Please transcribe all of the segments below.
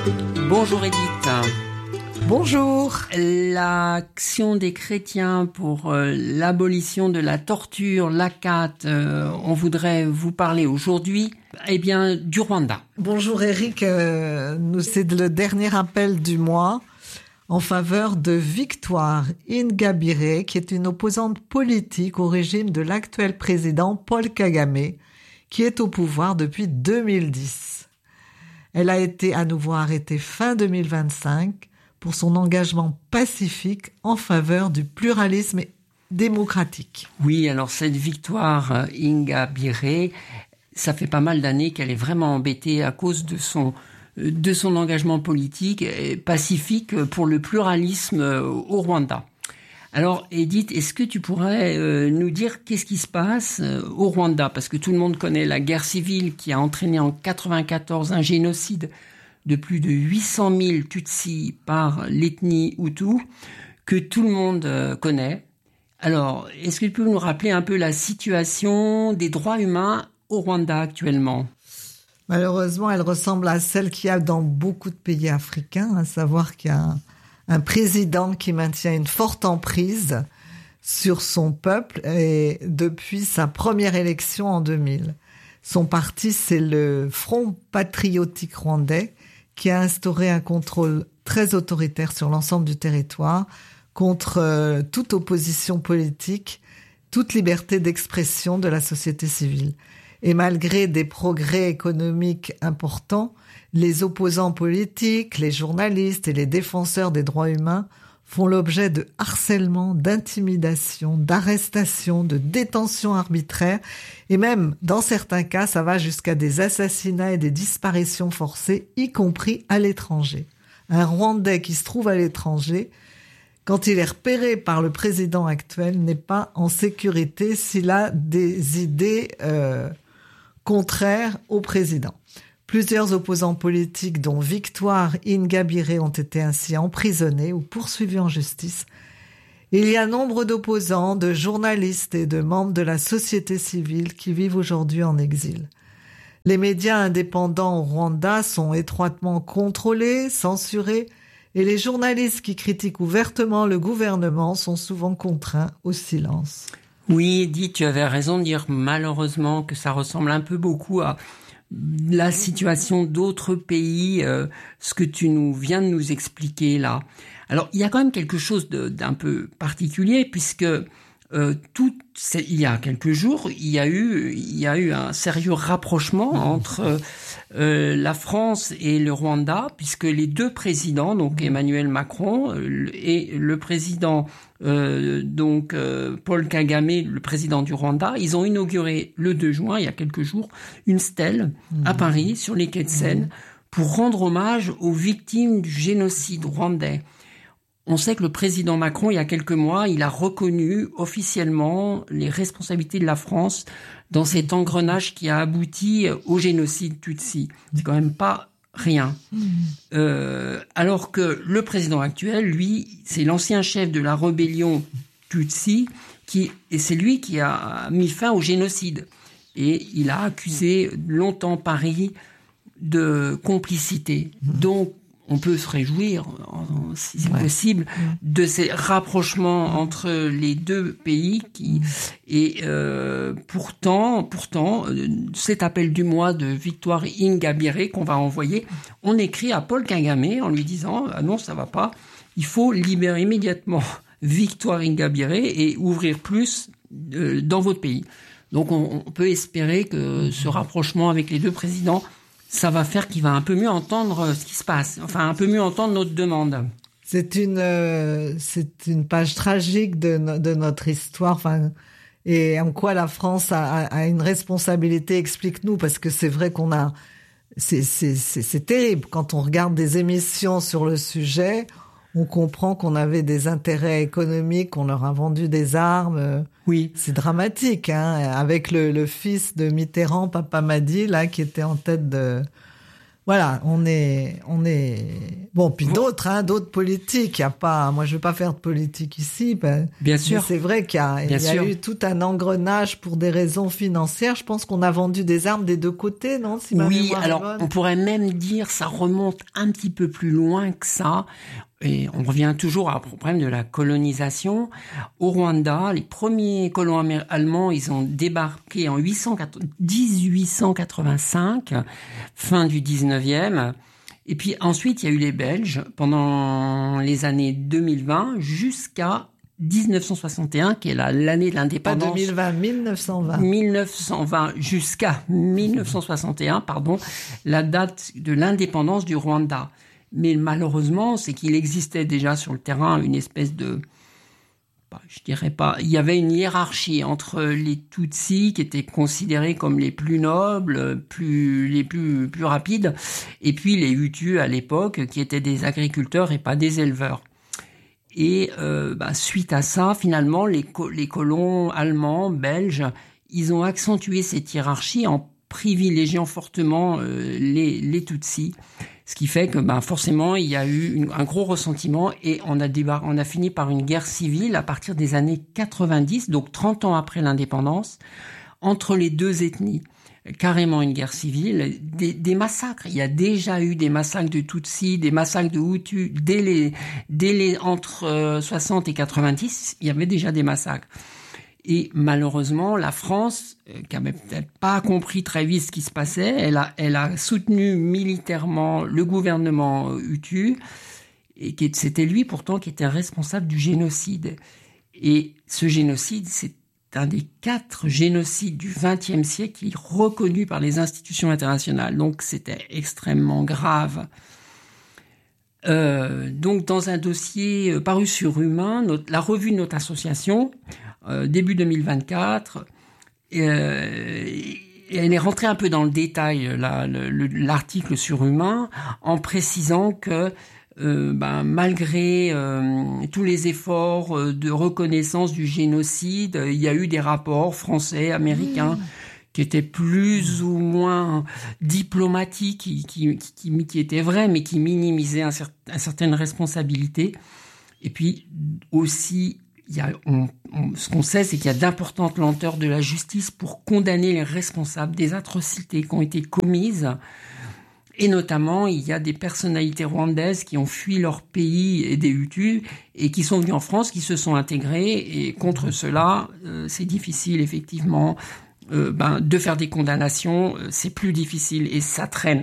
Bonjour Edith. Bonjour. L'Action des chrétiens pour l'abolition de la torture, l'ACAT, on voudrait vous parler aujourd'hui du Rwanda. Bonjour Eric, c'est le dernier appel du mois en faveur de Victoire Ingabire, qui est une opposante politique au régime de l'actuel président Paul Kagame, qui est au pouvoir depuis 2010. Elle a été à nouveau arrêtée fin 2025 pour son engagement pacifique en faveur du pluralisme démocratique. Oui, alors cette Victoire Ingabire, ça fait pas mal d'années qu'elle est vraiment embêtée à cause de son engagement politique et pacifique pour le pluralisme au Rwanda. Alors Edith, est-ce que tu pourrais nous dire qu'est-ce qui se passe au Rwanda? Parce que tout le monde connaît la guerre civile qui a entraîné en 1994 un génocide de plus de 800 000 Tutsis par l'ethnie Hutu, que tout le monde connaît. Alors, est-ce que tu peux nous rappeler un peu la situation des droits humains au Rwanda actuellement? Malheureusement, elle ressemble à celle qu'il y a dans beaucoup de pays africains, à savoir qu'il y a un président qui maintient une forte emprise sur son peuple et depuis sa première élection en 2000. Son parti, c'est le Front patriotique rwandais, qui a instauré un contrôle très autoritaire sur l'ensemble du territoire contre toute opposition politique, toute liberté d'expression de la société civile. Et malgré des progrès économiques importants, les opposants politiques, les journalistes et les défenseurs des droits humains font l'objet de harcèlement, d'intimidation, d'arrestation, de détention arbitraire et même, dans certains cas, ça va jusqu'à des assassinats et des disparitions forcées, y compris à l'étranger. Un Rwandais qui se trouve à l'étranger, quand il est repéré par le président actuel, n'est pas en sécurité s'il a des idées contraires au président. Plusieurs opposants politiques, dont Victoire Ingabire, ont été ainsi emprisonnés ou poursuivis en justice. Il y a nombre d'opposants, de journalistes et de membres de la société civile qui vivent aujourd'hui en exil. Les médias indépendants au Rwanda sont étroitement contrôlés, censurés, et les journalistes qui critiquent ouvertement le gouvernement sont souvent contraints au silence. Oui, Edith, tu avais raison de dire malheureusement que ça ressemble un peu beaucoup à la situation d'autres pays, ce que tu viens de nous expliquer là. Alors, il y a quand même quelque chose d'un peu particulier puisque il y a quelques jours, il y a eu un sérieux rapprochement entre la France et le Rwanda, puisque les deux présidents, donc Emmanuel Macron et le président Paul Kagame, le président du Rwanda, ils ont inauguré le 2 juin, il y a quelques jours, une stèle à Paris sur les quais de Seine pour rendre hommage aux victimes du génocide rwandais. On sait que le président Macron, il y a quelques mois, il a reconnu officiellement les responsabilités de la France dans cet engrenage qui a abouti au génocide Tutsi. C'est quand même pas rien. Alors que le président actuel, lui, c'est l'ancien chef de la rébellion Tutsi, et c'est lui qui a mis fin au génocide. Et il a accusé longtemps Paris de complicité. Donc, on peut se réjouir, si c'est possible, de ces rapprochements entre les deux pays pourtant, cet appel du mois de Victoire Ingabire qu'on va envoyer, on écrit à Paul Kagame en lui disant « Ah non, ça va pas, il faut libérer immédiatement Victoire Ingabire et ouvrir plus dans votre pays. » Donc on peut espérer que ce rapprochement avec les deux présidents, ça va faire qu'il va un peu mieux entendre ce qui se passe, enfin un peu mieux entendre notre demande. C'est une page tragique de notre histoire, enfin, et en quoi la France a une responsabilité. Explique-nous, parce que c'est vrai c'est terrible quand on regarde des émissions sur le sujet. On comprend qu'on avait des intérêts économiques, qu'on leur a vendu des armes. Oui. C'est dramatique, hein, avec le fils de Mitterrand, Papa Madi, là, qui était en tête de... Voilà, on est Bon, puis d'autres politiques. Il y a pas, moi, je veux pas faire de politique ici. Bien sûr. Mais c'est vrai qu'il y a eu tout un engrenage pour des raisons financières. Je pense qu'on a vendu des armes des deux côtés, non? Si ma mémoire est bonne. On pourrait même dire, ça remonte un petit peu plus loin que ça. Et on revient toujours au problème de la colonisation. Au Rwanda, les premiers colons allemands, ils ont débarqué en 1885, fin du 19e. Et puis ensuite, il y a eu les Belges pendant les années 2020 jusqu'à 1961, qui est l'année de l'indépendance. Pas 2020, 1920. 1920 jusqu'à 1961, la date de l'indépendance du Rwanda. Mais malheureusement, c'est qu'il existait déjà sur le terrain une espèce de... je dirais pas... Il y avait une hiérarchie entre les Tutsis, qui étaient considérés comme les plus nobles, les plus rapides, et puis les Hutus à l'époque, qui étaient des agriculteurs et pas des éleveurs. Et suite à ça, finalement, les colons allemands, belges, ils ont accentué cette hiérarchie en privilégiant fortement les Tutsis. Ce qui fait que forcément il y a eu un gros ressentiment et on a fini par une guerre civile à partir des années 90, donc 30 ans après l'indépendance, entre les deux ethnies. Carrément une guerre civile, des massacres. Il y a déjà eu des massacres de Tutsis, des massacres de Hutus entre 60 et 90, il y avait déjà des massacres. Et malheureusement, la France, qui avait peut-être pas compris très vite ce qui se passait, elle a soutenu militairement le gouvernement Hutu, et c'était lui pourtant qui était responsable du génocide. Et ce génocide, c'est un des 4 génocides du XXe siècle qui est reconnu par les institutions internationales. Donc c'était extrêmement grave. Donc dans un dossier paru sur Humain, la revue de notre association, début 2024, elle est rentrée un peu dans le détail, l'article sur Humain, en précisant que malgré tous les efforts de reconnaissance du génocide, il y a eu des rapports français, américains, qui étaient plus ou moins diplomatiques, qui étaient vrais, mais qui minimisaient certaines responsabilités. Et puis aussi, ce qu'on sait, c'est qu'il y a d'importantes lenteurs de la justice pour condamner les responsables des atrocités qui ont été commises. Et notamment, il y a des personnalités rwandaises qui ont fui leur pays et des Hutus et qui sont venus en France, qui se sont intégrés. Et contre cela, c'est difficile, effectivement, de faire des condamnations. C'est plus difficile et ça traîne.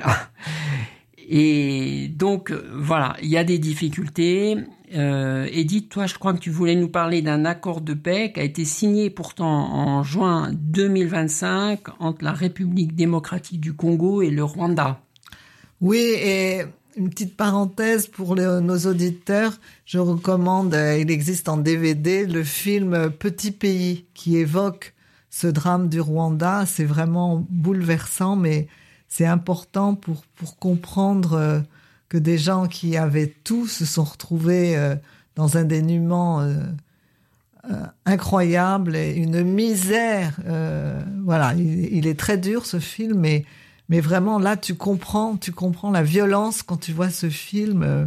Et donc, voilà, il y a des difficultés. Edith, toi, je crois que tu voulais nous parler d'un accord de paix qui a été signé pourtant en juin 2025 entre la République démocratique du Congo et le Rwanda. Oui, et une petite parenthèse pour nos auditeurs, je recommande, il existe en DVD, le film Petit Pays qui évoque ce drame du Rwanda. C'est vraiment bouleversant, mais c'est important pour comprendre que des gens qui avaient tout se sont retrouvés dans un dénuement incroyable et une misère. Voilà, il est très dur ce film, mais vraiment là tu comprends la violence quand tu vois ce film.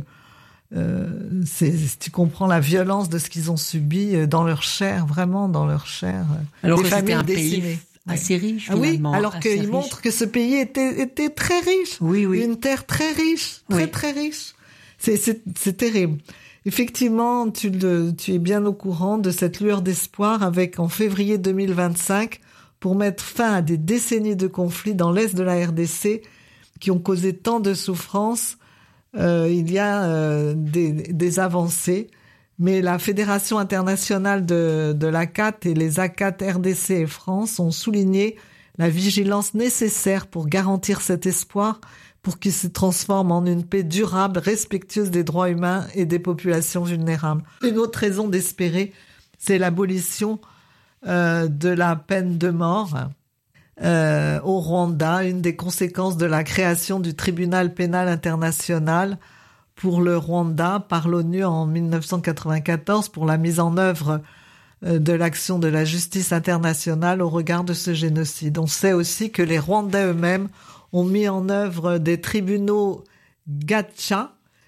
Tu comprends la violence de ce qu'ils ont subi dans leur chair, vraiment dans leur chair. Alors des que c'était un décimées. pays assez riche, finalement. Oui, alors qu'il montre que ce pays était très riche. Oui. Une terre très riche, très riche. C'est terrible. Effectivement, tu es bien au courant de cette lueur d'espoir avec, en février 2025, pour mettre fin à des décennies de conflits dans l'est de la RDC qui ont causé tant de souffrances. Il y a des avancées, mais la Fédération internationale de l'ACAT et les ACAT RDC et France ont souligné la vigilance nécessaire pour garantir cet espoir, pour qu'il se transforme en une paix durable, respectueuse des droits humains et des populations vulnérables. Une autre raison d'espérer, c'est l'abolition de la peine de mort au Rwanda, une des conséquences de la création du tribunal pénal international pour le Rwanda par l'ONU en 1994 pour la mise en œuvre de l'action de la justice internationale au regard de ce génocide. On sait aussi que les Rwandais eux-mêmes ont mis en œuvre des tribunaux gacha,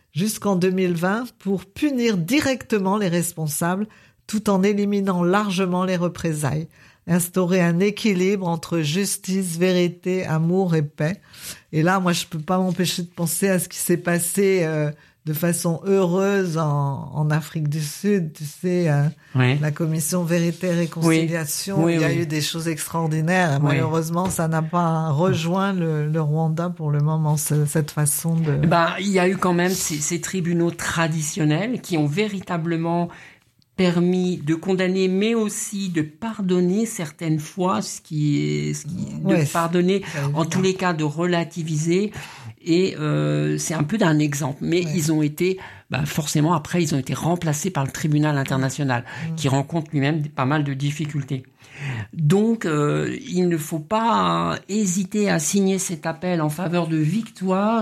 jusqu'en 2020 pour punir directement les responsables tout en éliminant largement les représailles. Instaurer un équilibre entre justice, vérité, amour et paix. Et là, moi, je peux pas m'empêcher de penser à ce qui s'est passé de façon heureuse en Afrique du Sud. Tu sais, la commission Vérité et Réconciliation, il y a eu des choses extraordinaires. Oui. Malheureusement, ça n'a pas rejoint le Rwanda pour le moment, cette façon de... Il y a eu quand même ces tribunaux traditionnels qui ont véritablement permis de condamner, mais aussi de pardonner certaines fois, de pardonner, en tous les cas, de relativiser. Et c'est un peu d'un exemple. Mais ils ont été, forcément, après, ils ont été remplacés par le tribunal international, qui rencontre lui-même pas mal de difficultés. Donc, il ne faut pas hésiter à signer cet appel en faveur de Victoire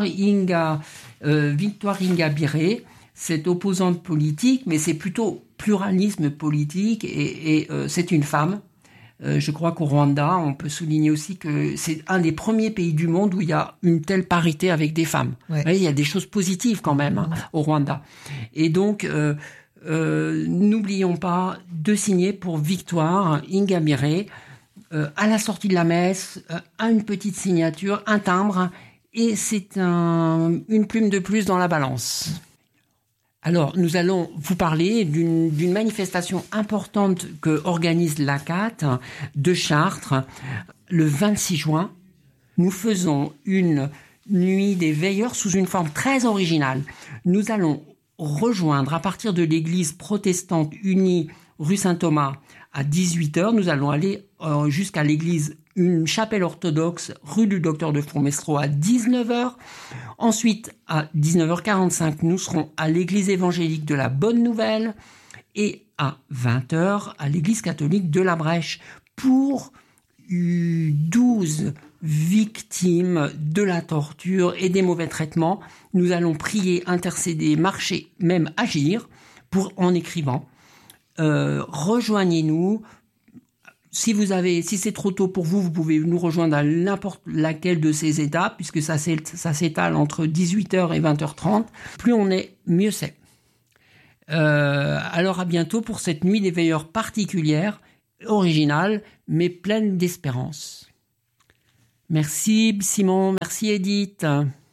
Ingabire, cette opposante politique, mais c'est plutôt pluralisme politique et c'est une femme. Je crois qu'au Rwanda, on peut souligner aussi que c'est un des premiers pays du monde où il y a une telle parité avec des femmes. Ouais. Vous voyez, il y a des choses positives quand même au Rwanda. Et donc, n'oublions pas de signer pour Victoire Ingabire à la sortie de la messe, une petite signature, un timbre, et c'est une plume de plus dans la balance. Alors, nous allons vous parler d'une manifestation importante que organise l'ACAT de Chartres. Le 26 juin, nous faisons une nuit des veilleurs sous une forme très originale. Nous allons rejoindre à partir de l'église protestante unie rue Saint-Thomas à 18h. Nous allons aller jusqu'à l'église, une chapelle orthodoxe rue du Docteur de Fromestro à 19h. Ensuite, à 19h45, nous serons à l'église évangélique de la Bonne Nouvelle et à 20h à l'église catholique de la Brèche pour 12 victimes de la torture et des mauvais traitements. Nous allons prier, intercéder, marcher, même agir en écrivant. Rejoignez-nous. Si c'est trop tôt pour vous, vous pouvez nous rejoindre à n'importe laquelle de ces étapes, puisque ça s'étale entre 18h et 20h30. Plus on est, mieux c'est. Alors à bientôt pour cette nuit des veilleurs particulière, originale, mais pleine d'espérance. Merci Simon, merci Edith.